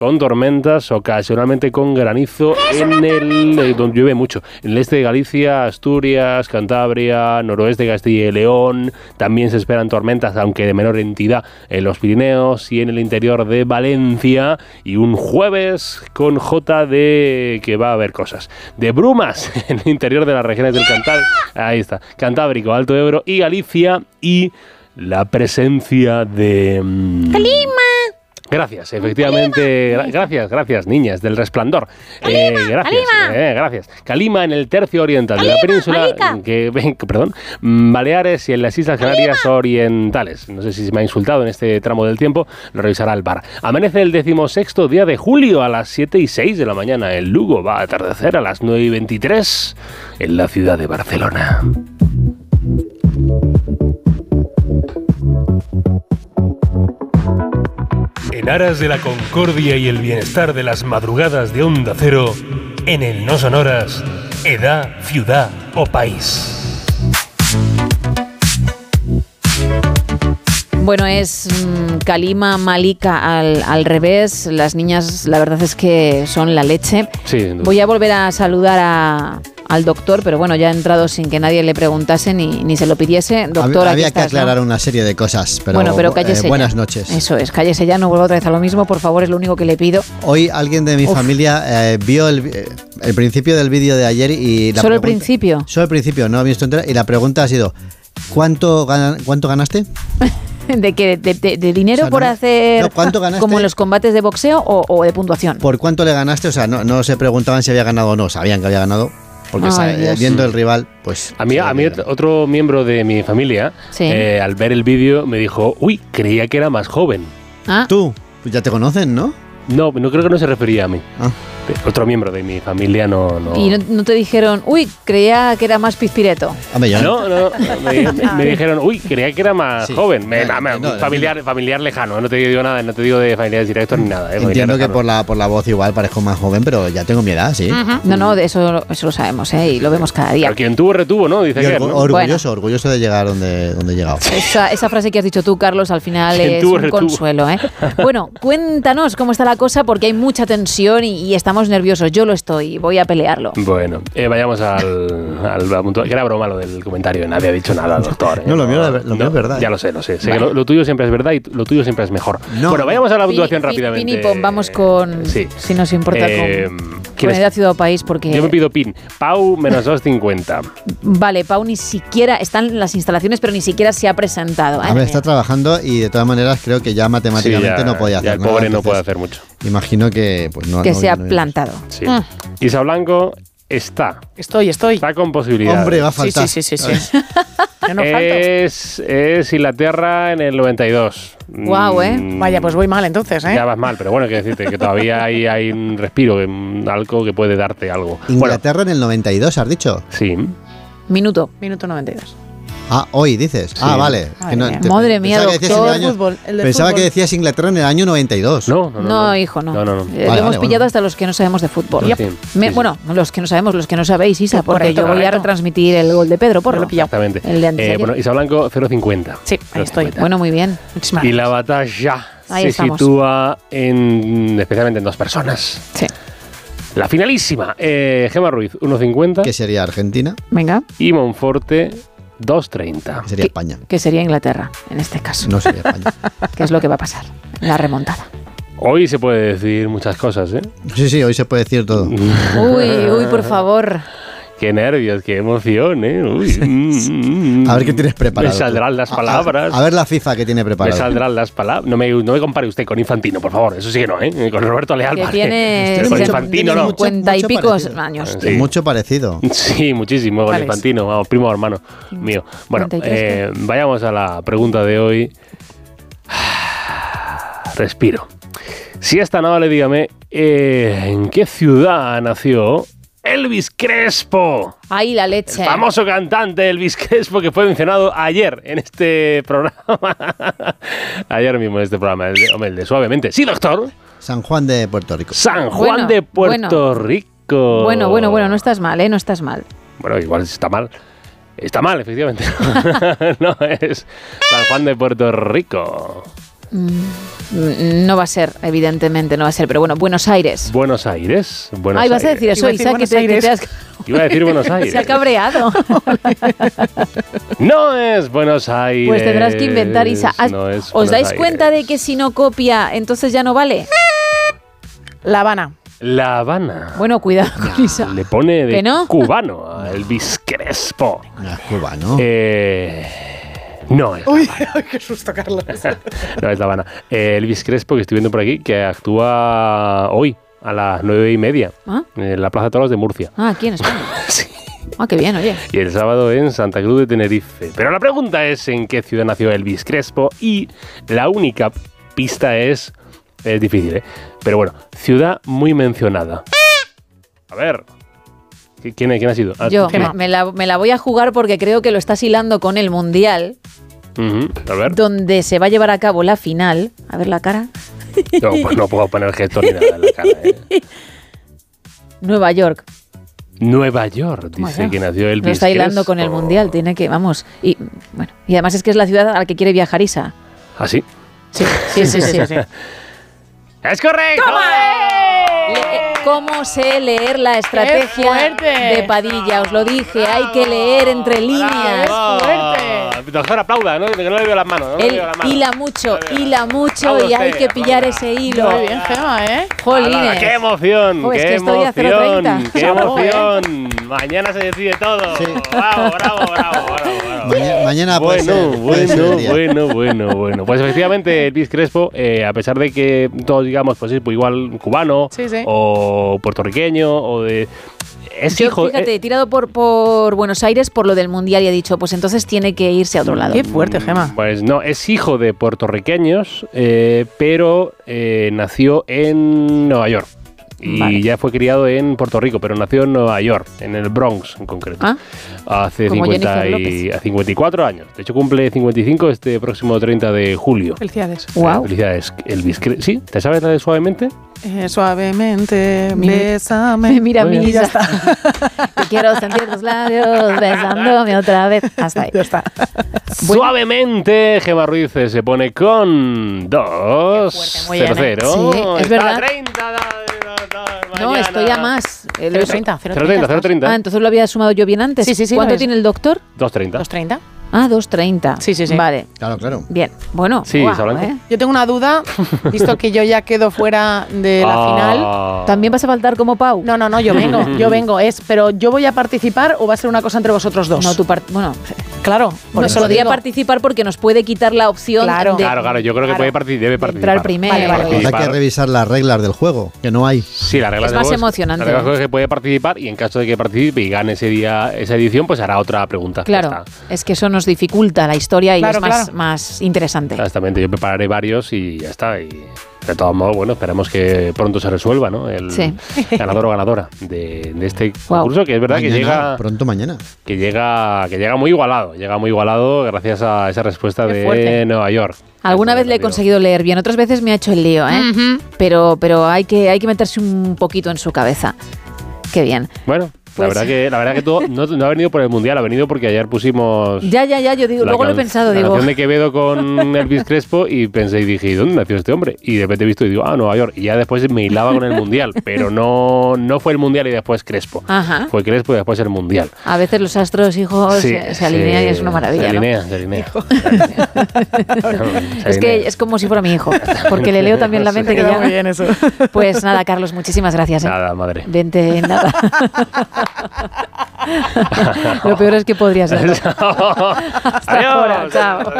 con tormentas, ocasionalmente con granizo donde llueve mucho. En el este de Galicia, Asturias, Cantabria, noroeste de Castilla y León. También se esperan tormentas, aunque de menor entidad, en los Pirineos y en el interior de Valencia. Y un jueves con J de que va a haber cosas. De brumas en el interior de las regiones del Cantábrico, Alto Ebro y Galicia. Y la presencia de... ¡Calima! Gracias, efectivamente. Gracias, niñas del Resplandor. Gracias. Calima en el tercio oriental de la península, Baleares y en las Islas Canarias Orientales. No sé si se me ha insultado en este tramo del tiempo, lo revisará el bar. Amanece el 16º día de julio a las 7:06 de la mañana. En Lugo va a atardecer a las 9:23 en la ciudad de Barcelona. En aras de la concordia y el bienestar de las madrugadas de Onda Cero, en el No Sonoras, edad, ciudad o país. Bueno, es Calima Malika al revés. Las niñas, la verdad es que son la leche. Sí, voy a volver a saludar al doctor, pero bueno, ya ha entrado sin que nadie le preguntase ni se lo pidiese. Doctor, había que aclarar una serie de cosas, pero cállese buenas ya. Noches. Eso es, cállese ya, no vuelva otra vez a lo mismo, por favor, es lo único que le pido. Hoy alguien de mi familia vio el principio del vídeo de ayer y ¿Solo el principio? Solo el principio, no ha visto entera, y la pregunta ha sido ¿cuánto ganaste? ¿De qué? ¿De dinero, o sea, por hacer ¿cuánto ganaste? Como en los combates de boxeo o de puntuación? ¿Por cuánto le ganaste? O sea, no se preguntaban si había ganado o no, sabían que había ganado. Porque viendo el rival, pues... A mí otro miembro de mi familia, sí. Al ver el vídeo, me dijo, creía que era más joven. ¿Ah? Tú, pues ya te conocen, ¿no? No creo que no se refería a mí. Otro miembro de mi familia no... ¿Y no te dijeron, creía que era más pizpireto? No, me dijeron, creía que era más joven. Familiar lejano, no te digo nada, no te digo de familiares directos ni nada. Entiendo que por la voz igual parezco más joven, pero ya tengo mi edad, sí. Uh-huh. No, de eso lo sabemos, y lo vemos cada día. Pero quien tuvo, retuvo, ¿no? Dice que orgulloso de llegar donde he llegado. Esa frase que has dicho tú, Carlos, al final es un consuelo, Bueno, cuéntanos cómo está la cosa, porque hay mucha tensión y estamos nerviosos. Yo lo estoy, voy a pelearlo. Bueno, vayamos al punto. Que era broma lo del comentario, nadie ha dicho nada, doctor. No, lo mío es verdad. Ya lo sé. Sé que lo tuyo siempre es verdad y lo tuyo siempre es mejor. Bueno, vayamos a la puntuación rápidamente. Pinipón, vamos con... Sí. Si nos importa con edad, ciudad o país, porque... Yo me pido Pin. Pau, menos 2,50. Vale, Pau ni siquiera... Están en las instalaciones, pero ni siquiera se ha presentado. A ver, está trabajando y de todas maneras creo que ya matemáticamente no podía hacer nada. El pobre no puede hacer mucho. Imagino que... se ha plantado. Sí. Isa Blanco está. Estoy. Está con posibilidades. Hombre, va a faltar. Sí. Yo no es Inglaterra en el 92. Guau, Vaya, pues voy mal entonces, Ya vas mal, pero bueno, quiero decirte que todavía hay un respiro, algo que puede darte algo. Inglaterra en el 92, ¿has dicho? Sí. Minuto 92. Hoy dices. Sí. Vale. Madre mía, doctor. Pensaba que decías Inglaterra en el año 92. No, hijo, no. Lo hemos pillado hasta los que no sabemos de fútbol. Sí. Bueno, los que no sabemos, los que no sabéis, Isa, porque yo voy a retransmitir el gol de Pedro Porro. Exactamente. El de antes. Isa Blanco, 0,50. Sí, ahí estoy. Bueno, muy bien. Y la batalla ahí se sitúa especialmente en dos personas. Sí. La finalísima, Gemma Ruiz, 1,50. Que sería Argentina. Venga. Y Monforte, 2,30. Que sería España. Que sería Inglaterra, en este caso. No sería España. ¿Qué es lo que va a pasar? La remontada. Hoy se puede decir muchas cosas, Sí, hoy se puede decir todo. Uy, por favor. Qué nervios, qué emoción, A ver qué tienes preparado. Me saldrán las palabras. A ver la FIFA que tiene preparado. Me saldrán las palabras. No me compare usted con Infantino, por favor. Eso sí que no, Con Roberto Leal. Que tiene con Infantino no. 50 y pico años. Sí. Mucho parecido. Sí, muchísimo. Con Infantino, vamos, primo hermano mío. Bueno, vayamos a la pregunta de hoy. Respiro. Si es tan amable, dígame, ¿en qué ciudad nació Elvis Crespo? ¡Ay, la leche! El famoso cantante Elvis Crespo, que fue mencionado ayer en este programa. Ayer mismo en este programa, el de Suavemente. Sí, doctor. San Juan de Puerto Rico. San Juan de Puerto Rico. Bueno, no estás mal, no estás mal. Bueno, igual está mal. Está mal, efectivamente. No, es San Juan de Puerto Rico. No va a ser, evidentemente, no va a ser. Pero bueno, Buenos Aires. Buenos Aires. Ay, vas a decir eso, Isa, que te has... Iba a decir Buenos Aires. Se ha cabreado. No es Buenos Aires. Pues tendrás que inventar, Isa. No es ¿Os Buenos dais Aires. cuenta de que si no copia, entonces ya no vale? La Habana. La Habana. Bueno, cuidado con Isa. Le pone de ¿Que no? cubano a Elvis Crespo. Cubano. No es Uy, qué susto, Carlos. No es La Habana. Elvis Crespo, que estoy viendo por aquí, que actúa hoy a las 9:30 ¿Ah? en la Plaza de Toros de Murcia. Ah, aquí en España. Sí. Ah, qué bien, oye. Y el sábado en Santa Cruz de Tenerife. Pero la pregunta es en qué ciudad nació Elvis Crespo y la única pista es difícil, ¿eh? Pero bueno, ciudad muy mencionada. A ver, ¿quién ha sido? Yo me la voy a jugar porque creo que lo estás hilando con el Mundial, A ver. donde se va a llevar a cabo la final. A ver la cara. No, pues no puedo poner gestos ni nada en la cara, ¿eh? Nueva York. Nueva York, dice que nació Elvis Crespo. Lo está hilando con el Mundial, tiene que, vamos. Y bueno, y además es que es la ciudad a la que quiere viajar Isa. ¿Ah, sí? Sí. ¡Es correcto! ¿Cómo sé leer la estrategia fuerte! de Padilla? Os lo dije, hay que leer entre líneas. fuerte! Doctor, aplauda, ¿no? Que no le veo las manos. Él hila mucho y hay que pillar ese hilo. Muy bien, Gema, ¿eh? Jolines. ¡Qué emoción! Oh, es ¡Qué que estoy a emoción! 0,30. ¡Qué Bravo, emoción! Mañana se decide todo. Sí. Bravo. Mañana puede ser el día. Bueno. Pues efectivamente, Elvis Crespo, a pesar de que todos digamos, pues es igual cubano Sí. o puertorriqueño o de... Es Yo, hijo... fíjate, he tirado por Buenos Aires por lo del Mundial y he dicho, pues entonces tiene que irse a otro lado. Qué fuerte, Gema. Pues no, es hijo de puertorriqueños, pero nació en Nueva York. Y Vale. ya fue criado en Puerto Rico, pero nació en Nueva York, en el Bronx en concreto. Ah, Hace como 54 años. De hecho, cumple 55 este próximo 30 de julio. Felicidades. wow. Felicidades, Elvis. ¿Sí? ¿Te sabes la de Suavemente? Suavemente, bésame. Mira, Muy bien. Isa. Que quiero sentir tus labios besándome otra vez. Hasta ahí. Ya está. Suavemente, Gemma Ruiz se pone con 2-0. muy bien, ¿eh? Sí, es verdad. 30, No, estoy a más. 0,30. 0,30. Ah, entonces lo había sumado yo bien antes. Sí, ¿Cuánto lo es. tiene el doctor? 2,30. 2,30. Ah, 2,30. Sí. Vale, Claro. bien. Bueno, Sí, guau, Solange. ¿eh? Yo tengo una duda, visto que yo ya quedo fuera de la final. ¿También vas a faltar como Pau? No, yo vengo. Pero ¿yo voy a participar o va a ser una cosa entre vosotros dos? No, bueno, Claro, por no, eso lo podría digo. participar porque nos puede quitar la opción Claro. de Claro, yo creo que debe participar. entrar primero. Vale. Hay que revisar las reglas del juego, que no hay. Sí, la regla Es del más juego emocionante. La regla del juego es que puede participar y en caso de que participe y gane ese día esa edición, pues hará otra pregunta. Claro, Ya está. es que eso nos dificulta la historia y Claro, es más, claro. más interesante. Exactamente, yo prepararé varios y ya está. Y de todos modos, bueno, esperemos que pronto se resuelva, ¿no? El Sí. ganador o ganadora de este Wow. concurso, que es verdad Pronto mañana. que llega muy igualado gracias a esa respuesta Qué de fuerte. Nueva York. Alguna Eso vez lo le he digo. conseguido leer bien, otras veces me ha hecho el lío, ¿eh? Pero hay que meterse un poquito en su cabeza. Qué bien. Bueno, Pues- la verdad que todo no ha venido por el Mundial, ha venido porque ayer pusimos Ya, yo digo, luego lo he pensado, la digo, canción de Quevedo con Elvis Crespo y pensé y dije, ¿y dónde nació este hombre? Y de repente he visto y digo, Nueva York. Y ya después me hilaba con el Mundial, pero no fue el Mundial y después Crespo. ajá. Fue Crespo y después el Mundial. A veces los astros, hijos, Sí, se alinean y es una maravilla, Se ¿no? alinea. Es que es como si fuera mi hijo, porque le leo también la mente que Queda ya... muy bien eso. Pues nada, Carlos, muchísimas gracias. ¿eh? Nada, madre. Vente en nada. Lo peor es que podría ser. Hasta ahora, chao.